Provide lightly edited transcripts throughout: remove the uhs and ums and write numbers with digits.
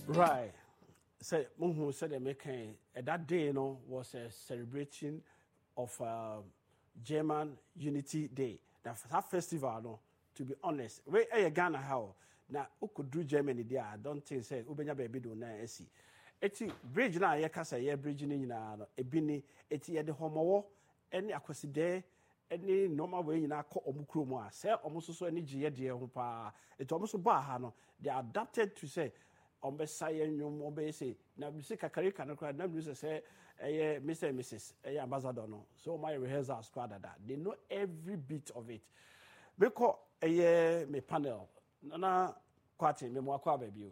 Right. So, Munhu said they make that day, was a celebration of German Unity Day. That festival, to be honest, where a Ghana how now who could do Germany there? I don't think say Ubenya baby do na esi. Eti bridge na ye kasa ye bridge ni nyina no ebini eti ye de homowo ene akwaside ene normal way nyina akọ omukro mu a say omososo ene giye de ho pa eti omoso ba ha no they are adapted to say ombesaya nyum obese na bisi kakari kanakra na bisi say Mr. and Mrs. Ambassador no so my rehearsal squad that they know every bit of it because me panel na kwati me mo akwa baby o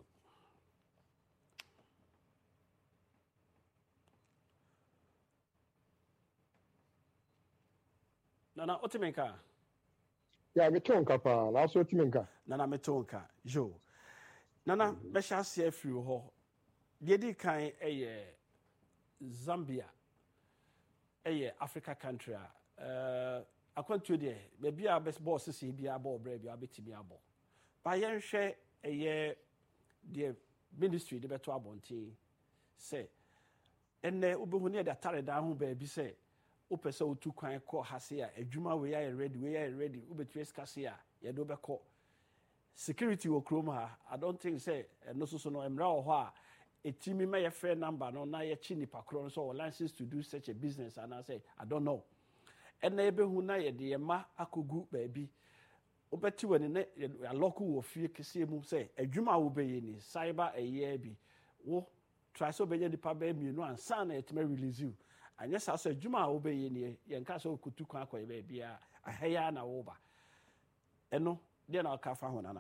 Nana otimenka ya metonka pa na so otimenka Nana metonka jo Nana besha se afiri ho de di kan Zambia Africa country akwantu de baby a best boss see bia ball brave bia betimi abo ba yen hwe the ministry de beto abontin say enne obehu ne de tare da ho ba bi say opese otu kwan ko hase a adwuma we ya ready obetu skase a ye do beko security wo krom ha I don't think say no so no emra ho a etimi my fair number no na ye chi nipa kro so license to do such a business and I say I don't know and na ebehu na ye de ma akogu ba bi obeti woni na aloku wo fie kese mu say adwuma wo be ye ni cyber eye bi wo try so be ye nipa ba mi no ansa na etime release you anya sa so adwuma wo be ye ni ye nka so kutu kwan akoye ba bia ahaya na wo ba eno de na ka fa ho na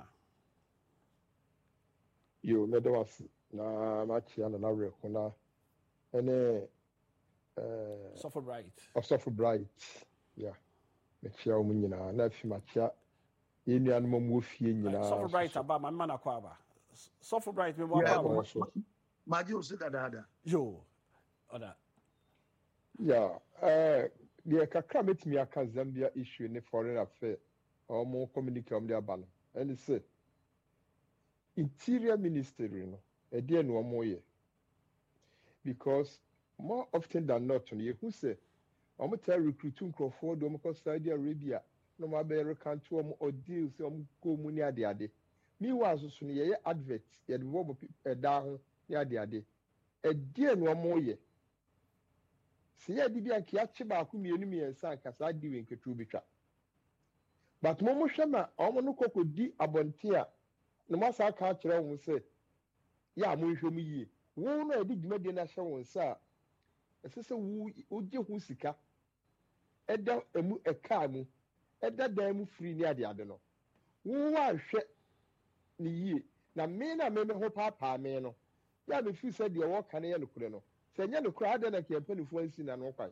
yo me do was na machi ana na reko na ene suffer bright yeah me chia o nyina na fi machia yenu anu mo fie nyina suffer bright aba man na kwa aba suffer bright me mo aba maji o se dada yo oda yeah the kakra metimi aka Zambia issue ne foreign affair or more communicate the abano and say interior ministry no e dey no mo ye because more often than not you who say I'm tell recruiting crofo do mo ko Saudi Arabia no ma be recanto am or deal say am go mu ni ade me was so no ye advert ye de wo da ho ni ade e dey no mo ye se ye bibia ki ache ba ku mienu miensa kasa di we nketu bitwa but mo hwema omo no kokodi abonte a no ma sa ka kire wo se ya mo hwem yi wo no edi dwumade na hye wo nsa esese wo oje hu sika eda emu eka mu eda dan mu free ni ade no wo wa hwe ni yi na me ho papa me no ya be fi se de wo kan ye no kure no se nya no kure ade na ke mpanifu ansi na no kwan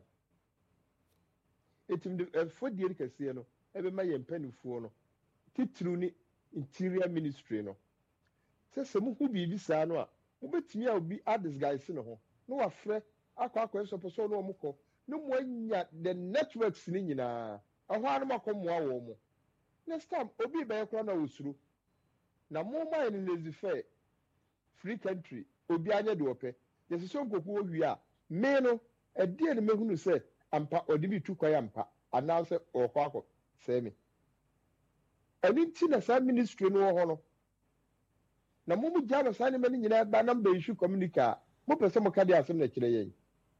etim de fodie kese no ebe ma ye mpanifu no titru ni interior ministry no se mu hu bibi saa no a ubetimi a obi disguise no ho no wa frɛ akwa so person no omukɔ no mo anya the networks ni nyinaa ahwa no makɔ mo awo mo next time obi bɛyɛ kora na osuro na mo ma ni lazy fair free country obi anya de opɛ yesi so nkoku owi a me no ɛdeɛ ne mehunu sɛ ampa ɔde bi tu kwaya ampa anaasɛ ɔkɔ akɔ sɛ me ɛni ti na sa ministry no wɔ hɔ no na mo mu gya no sa ne mani nyinaa ba number issue communicate mo pɛ sɛ mo ka de asɛm na kyerɛ yɛn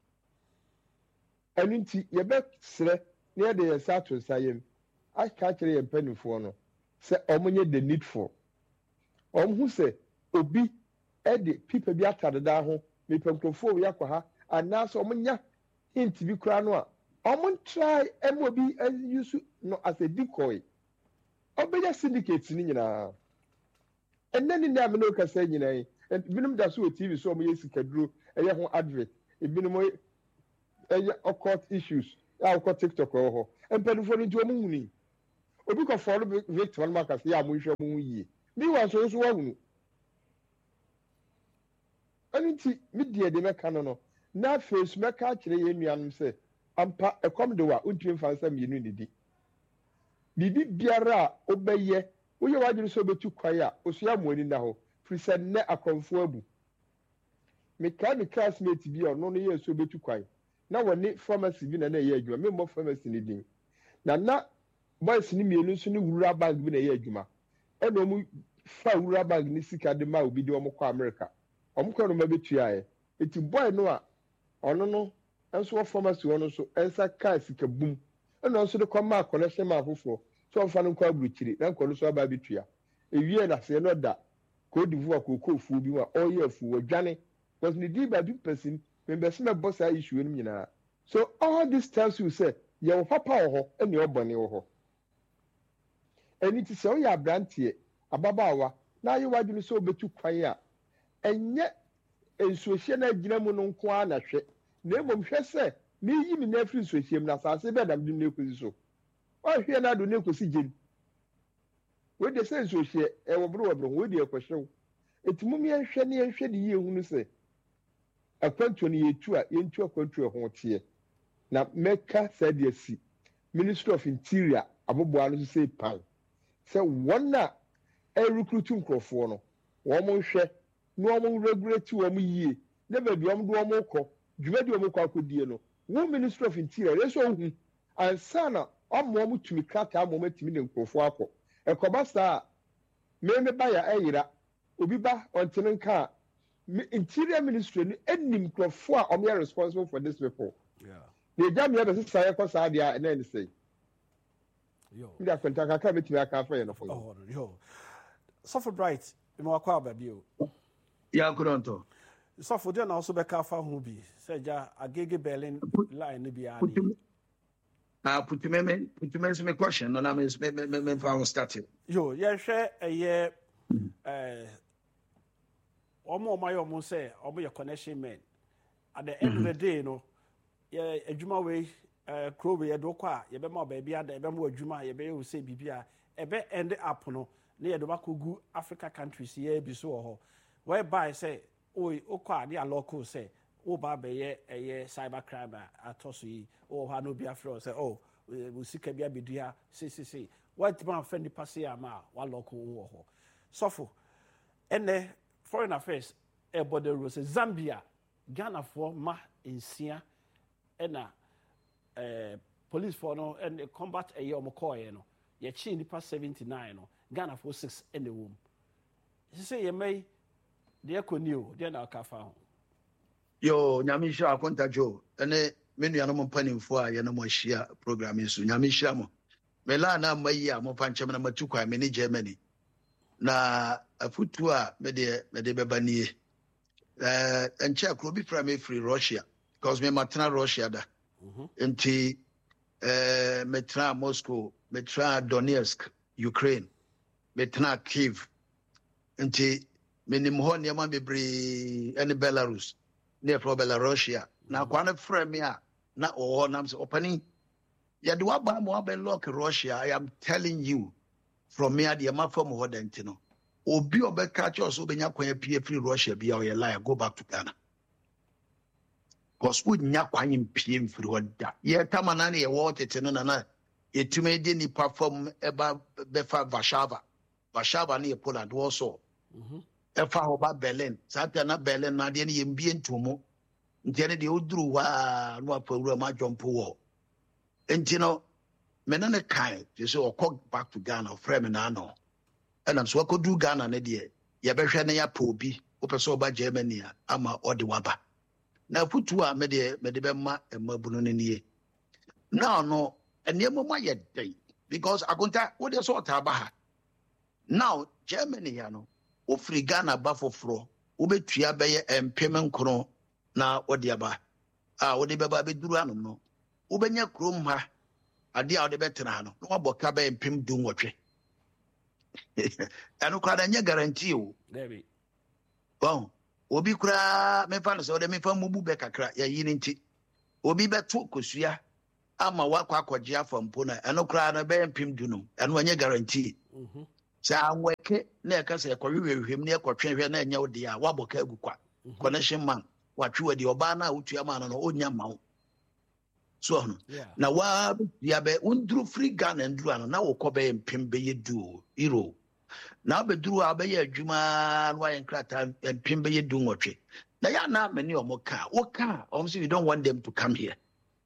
ɛni nti yɛbɛ srɛ ne yɛde yɛn sa to nsa yɛm aka kyerɛ yɛn mpanimfoɔ no sɛ ɔmo nyɛ the needful ɔmo ho sɛ obi ɛde pipa bi atadeda ho nipa nkurɔfoɔ bi akɔ ha anaasɛ ɔmo nya hint bi koraa no a ɔmo try ɛmo obi use no as a decoy ɔbɛyɛ syndicate ni nyinaa ɛnna ni na amena okasa nyinaa yi ebinom da so wɔ tv so ɔmo yɛ sikaduro ɛyɛ ho advert ebinom ɛyɛ occult issues a ɔkɔ tiktok wɔ hɔ mpanimfoɔ no nti ɔmo huni obi kɔ fɔlɔ victim no akasa yɛ a mo nhwɛ mo ho yie bi wɔ nso nso wɔhunu ɛno nti mi deɛ de mɛka no na afei so mɛka akyerɛ yɛn nuanom sɛ ampa ɛkɔm de wa ontumi mfa nsa mmienu nidi biribi biara a wobɛyɛ woyɛ w'adwene sɛ wobɛtu kwae a osua mmoani na hɔ firi sɛ nnɛ akɔmfoɔ abu me classmate bi or no ye so betu kwan na woni pharmacy bi na ye adwuma me mo pharmacy ni din na boys ni mienu so ni wura bag bi na ye adwuma e no mu fa wura bag ni sika de ma obi de omo kwa America omo kwa no ma betua e eti boy no a ono no enso wo pharmacy wono so ensa ka sika bum eno nso de kwa ma connection ma afofo so fa no kwa buruchiri na nko no so aba betua ewie na se no da ko divu akoko fu bi wa oye fu wadwane was ni di ba bi person members me boss a issue enu nyina so all this tells you say your papa ho ene obone ho eni ti se o ya brantie ababawa na ayi wadwene so obetu kwan a enye ensuohie na gina mu no nko a na hwe na emom hwe se ni yi mi na free nsuohie mu na asase be dam dim na ekosi so o hwe na do na ekosi gem we de se nsuohie e wo bro we de ekohyew etimum ye hwe ne ye hwe de ye hunu se akwantu ne yetu a yentu akwantu ho tie na meka said yesi Ministry of Interior aboboa no say pan say wona e recruit nkrofo no wo mo hwe no mo regulate wo mo yie na ba bi om do mo kɔ dwuma di wo kɔ akodie no wo Ministry of Interior yeso hu ansana omo mo tumi krata mo matimi ne nkrofo akɔ ekoba saa me ba ya ayira obi ba ontene nka Interior Ministry ni enim nkrofo a omo responsible for this people. The jam here is say ko sa dia na ni say yo mi da kwenta ka ka betimi aka fa ye no fo yo so for bright me wakwa ba bi o ya kuronto so for dey na also be ka fa ho bi say ja agege Berlin line ni bi ani put me some question no na me fa start yo ye hwe eye omo mayo say omo ye connection men at the end of the day no ye adwuma we crow we do kwa ye be ma ba bia da ye be ma adwuma ye be you say bibia e be end up no na ye do ba kogu Africa countries ye bi so ho whereby say oi okwa dey local say wo ba be ye cyber crime atoso yi o ha no bia free say oh we sika bia bedua see what man friend pass here ma wa local wo ho sofo ene foreign affairs e border rules Zambia Ghana for ma insia ena police for no and combat a year omokoye no ye chi nipa 79 no Ghana for 6 in the womb say ye may de ekoni de na aka fa ho yo nyamisha akonta jo ene menu ya no mpanimfo a ye no mo hia program so nyamisha mo mela na mayi a mo panchem na matukwa me ni Germany na afutu a me de bebanie enche kro bi fra me free Russia because me matna Russia da enti metra Moscow metra Donetsk Ukraine metra Kiev enti menim ho ne ma bebre ene Belarus ne pro Belarusia na kwana fra me a na o nam se opani ya de waba mo abelok Russia. I am telling you from me the ma from ho denti no obi obeka cho so benya kwan pie free Russia bia o ye lie go back to Ghana because we nya kwan pie free hoda ye tamana na ye wotete no na etume de ni perform eba befa Warszawa na Poland also efa ho ba Berlin sata na Berlin na de ye mbie ntomo ntene de oduru wa no apawura ma jompo wo entino menane kai je so okọ back to Ghana frame na no enam so akodu Ghana ne de ye behwe ne ya pa obi opeso ba Germany ama ode waba na futu a me de be ma emabunu ne nie now no enemo ma ye dey because akonta wo de so otaba ha now Germany ya no ofri Ghana ba foforo wo betua be ye empem nkoro na ode aba ode beba be duru anu no wo benya krom ha ade a ode betena no no aboka be empem du nwotwe anu kwada nya guarantee o David bon obi kura me fa no so ode me fa mubu be kakra ya yi nti obi beto kosua ama wakwa akwaje afampo na anu kura na be empem du no anu anya guarantee sa anweke na eka se kwahwehwem na ekotwehwe na anya ode a waboka agukwa connection man watwe de oba na otua man no onya mawo so no na wa ya be undru free Ghana ndru ano na wo kobe empem be yedu euro na be duru abaye adwuma no ayen krata empem be yedu nwotwe Now ya na many or more car. What car? Obviously, you don't want them to come here.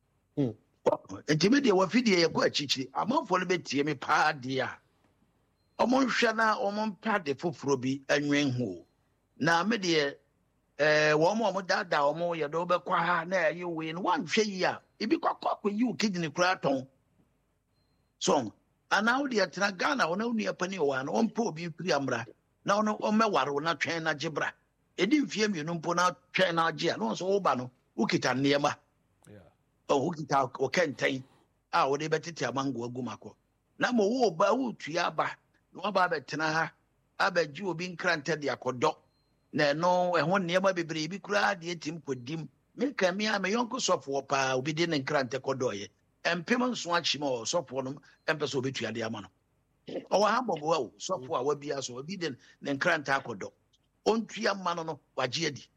Intimidate what video you go chichi. I'm on for the me pa dear. Omon shana omon pad the fufrobi and ring ho. Now me dear one more dada or more your dobe kwa na you win one share. It be cock with you kidney craton. Song. And now the Tragana on only a penny one on poor be preambra. Now no on me war na train a jibra. It didn't fear me no put out train a jia, no so bano, ukita nearma. Oh, ukita or cantain. Ah, what they better tell mango gumako. Namo wo ba utiaba, no babet tenaha. I bet you being granted the akodo. No, and one nearby baby cried, the team could dim. Make a me, I'm a young software pa, we didn't grant a codoye. And payment swatch more software, and person between the amano. Our humble well, software will be as obedient than grant akodo. On tria manono, wajedi.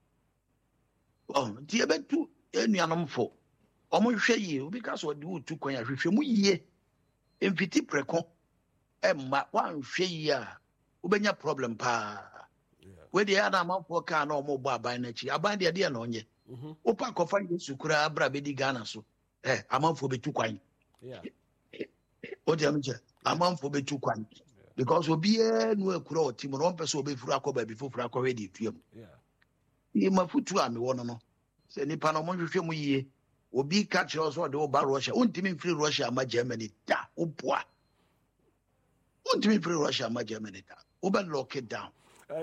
Oh, dear bet two, any animal for. Almost share you because what do to coin a ye. In pity precon. Emma, one share Ubenya problem pa. Where the other amount for car no more by nature. I buy the idea on ye. Opa coffee sukura brabedi Ghana so. Amount for be too quine. Yeah. What the amount for be too quine. Because we'll be a no crow, Timon, one person will be Furaco before Furaco ready. Yeah. You my foot to me, one no. Say Nipanomon film ye. Will be catch us what the old bar Russia. Won't mean free Russia, my Germany. Da, upwa. Won't mean free Russia, my Germany. Uber lock it down.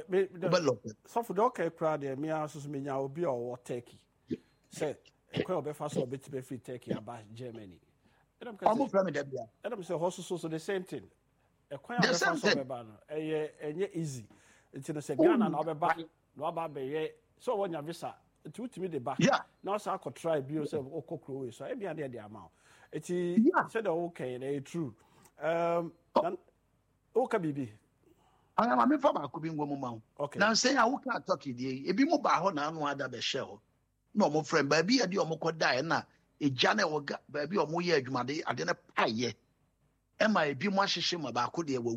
So for the okay crowd, me answers me now will be or Turkey. Say, a crowd be fast or bit to be free Turkey about Germany. And I'm saying also the same thing. A crowd be fast or banner. And easy. It's in a second and I'll be back. No about be so when your visa. To me the back. Yeah. Now so I could try be yourself or cockroach. So I be under the amount. It's said okay, they true. Okay, baby. I am a farmer could be woman. Okay. Now say I will not talk it. If you move by no other be shell. No more friend, baby, a dear moko die na a jana or baby or more year, Jumadi, I didn't pay ye. Am I be more shame about could they will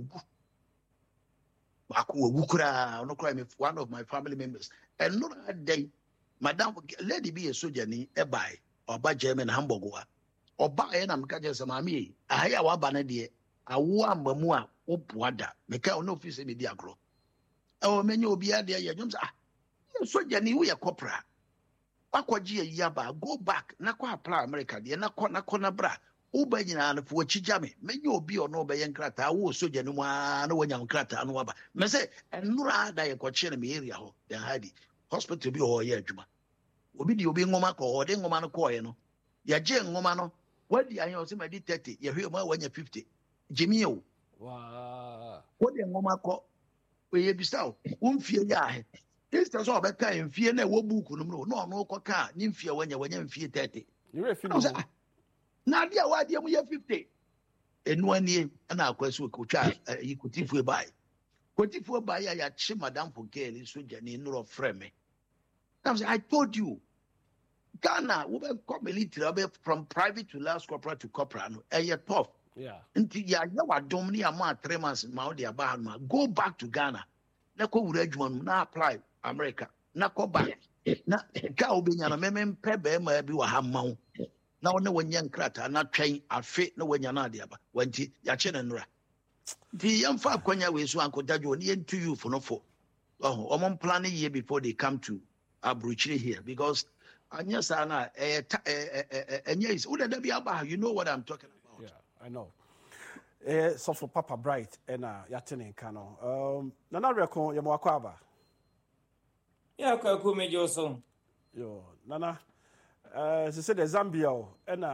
Baku Wukra, no crime if one of my family members. And not a day, Madame, lady be a soldier, a buy or buy German hamburger or buy an amcajas of mammy. I hear our banadier. A warm mamma, upwada, make out no fish in the diagro. Oh, many will be at the Jones. Ah, so Jenny, we are copra. Aquagia yaba, go back, Nakwa apply America, the Nakona bra, Ubayana for Chijami, may you be or no bayan crata, who so genuine, no one young crata, and waba. May say, and Nura die a me area, then Heidi, hospital be all year, Juma. Obidio being Momako or then Momano coino. Ya Jen Momano, what the I know, my detective, you hear more when you're 50. Jimmy, wow. What the mama call? We be so. Fear ya. This does all better in fear. No book, no car. Nympia when you fear 30. You're a film. Now, dear, why do you have 50? In 1 year, and our question could child, you could if we buy. What if we buy a chim, Madame for Gail, so Jenny, no frame. I told you. Ghana, we come a little from private to last corporate to corporate, and you're tough. Yeah. Until ya domini ama 3 months maudi abahama. Go back to Ghana. Na ko wurejuma na apply America. Na ko back. Na ka obenya na memem pebe ma bi wa hamma. Na wona wanya nkrata na twen afe na wanya na ade aba. Wanti ya che na nura. Di yamfa akwanya we so ankodajo ni entu you for no for. Oh, omon plan year before they come to Aburuchiri here because anya sana enya is uda da bi aba. You know what I'm talking about. Yeah. I know. So for Papa Bright and Yatini Kano. Nana Recon Yamakwaba. Yeah, Kaku Johnson. Yo, Nana. She said the Zambia and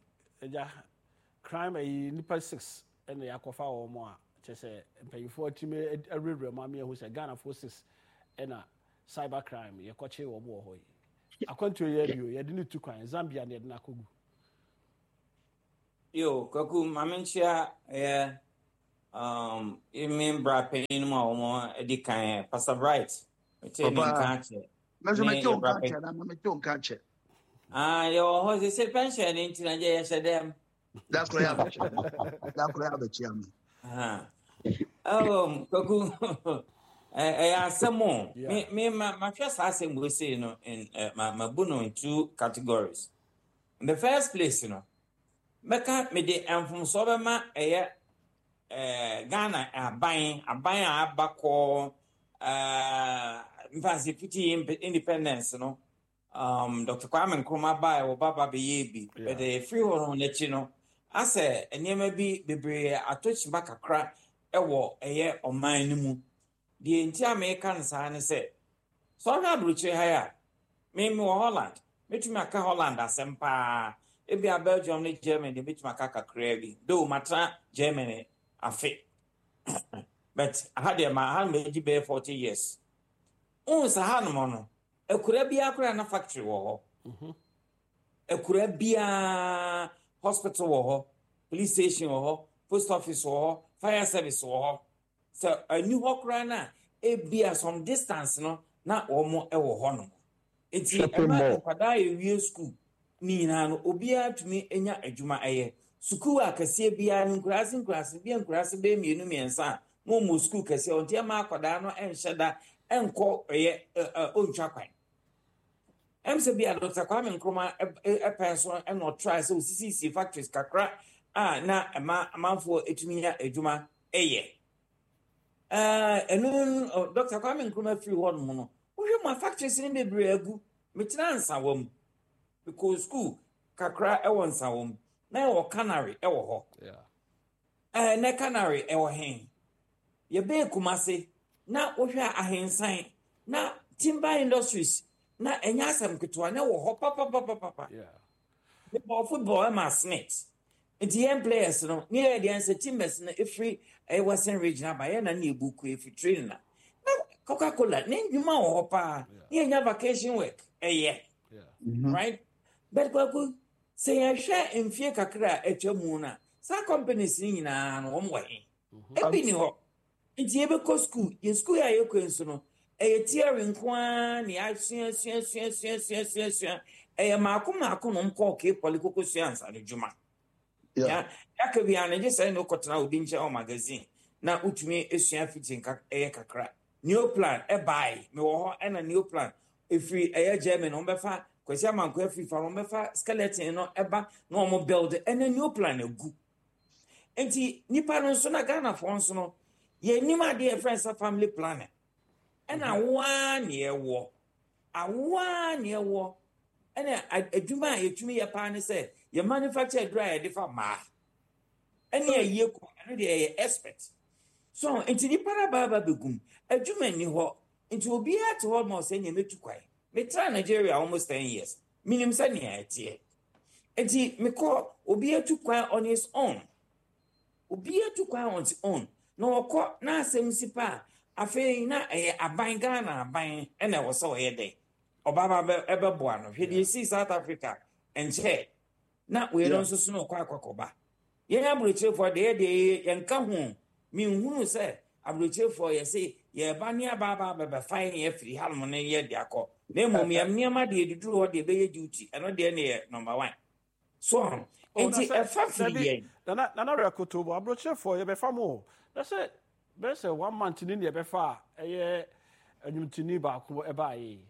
crime a nipper 6 and the Aquafa or more. She said, pay for me a river, mammy who's a Ghana forces and a cyber crime, your coach or more. According to you didn't to crime Zambia and Nakugu. Yo, Kaku, Mamencia, mean bra pain more, a decay, Pastor Bright. Retaining catcher. Catch it. Ah, your horse is a pension into Nigeria, said them. That's where I have a chairman. Oh, Kaku, asemo Yeah. me ma hwe sa asem we say no in ma bu no in two categories. In the first place, meka me de enfumso be ma Ghana aban abako mfansi fiti independence Dr. Kwame Nkrumah bai wo baba be yebi but the free one na chi no ase enema bi bebre atochima kakra ewo oman ni mu de nti America nsa ne se so na bruche ha ya me Holland metumi aka Holland asempa ebi Belgium ne Germany de metumi aka kakra bi do matra Germany afe but I had maybe 40 years sa ha no no ekura bia akura na factory wo ho ekura bia hospital wo ho police station wo ho post office wo ho fire service wo ho so a new hokra na bia some distance no na omo wo ho no enti ema kwada ye school ni na no obia tumi enya adwuma Suku akase bia nkurase bia nkurase be mienu miensa mo school kase onti ma akwada no enhyeda enko ontwa kwan emse bia Dr. Kwame Nkrumah person no try so CCC factories kakra na amanfo etumi ya adwuma Dr. Kwame Nkrumah free one mo no wohwe ma factories ni bebre agu metira nsa wom because school kakra nsa wom na wo Canary ewo ho na Canary ewo hen ye be Kumase na wohwa ahensan na timber industries na enya asem ketwa na wo ho papa the football ma Smith the players no near the answer timbers na every Western region ba ye na ebuku efi train na Coca-Cola na ndwuma wo ho pa ye nya vacation work right but kwaku say ya share mfie kakra atwamu na sa companies ni nyina no omwa he ebi ni ho nti ebe ko school ye school ya ye kwensu no theory nkwa ni asua maako no mko ke polikoko science adwuma ya ka bia na je say no kotena obi nche o magazine na utumi esua fitin kakra new plan buy me wo ho na new plan efri German on befa kwesi amanko efri fa on befa skeleton no eba na o mo build a new plan egu enti nipa no so na Ghana for nso no ye nima de friends family planning and awa ne ewo ena adwuma yetumi ye pa ne se ye manufacture dry de fa ma ene ye ko ene de ye expert so enti ni para baba begum adwuma ni ho enti obi at almost enya metu kwai me try Nigeria almost 10 years minim se ne atie enti me ko obi atu kwai on his own no okọ na asem sipa afei na aban Ghana aban ena wo so ye de obaba ebeboa no hwede si South Africa enche na we don so no kwa kwakoba ye aburuchefo de ye nka hu mi hunu se aburuchefo ye se ye ba ne ababa bebe fine ye free halmo ne ye de akọ na emom ye niam de eduduru ho de be ye duty eno de ne ye number 1 so enti family na rekotobo aburuchefo ye be famo na se be say 1 month ni ye be fa anyumtini ba ko e ba yi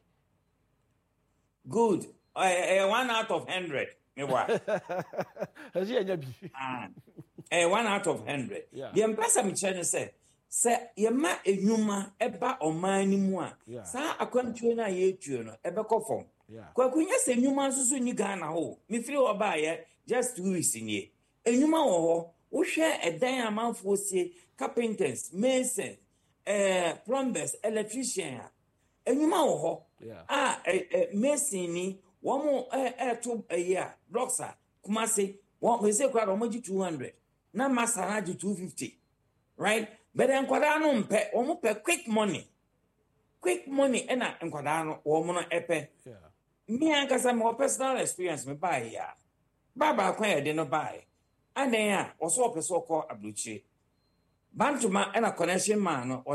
good 1 out of 100 me wa has ye nya bi 1 out of 100 the empesa me chene se ye ma enwuma eba oman ni mu a sa akwantuo na ye tuo no ebe kofom kwakunya se enwuma susu ni Ghana ho me firi oba ye just 2 weeks ni enwuma wo ho wo hwe edan amanfo sie carpenters masons plumbers electrician enwuma wo ho mason ni wo mo to blocks Kumase we say kwara mo 200 na masara 250 right but enkwada no mpe wo mo pe quick money ena enkwada no wo mo no epe me ankasa my personal experience me buy ya baba kwa ye de no buy adan a wo so opeso ko abluchi bantuma ena connection man no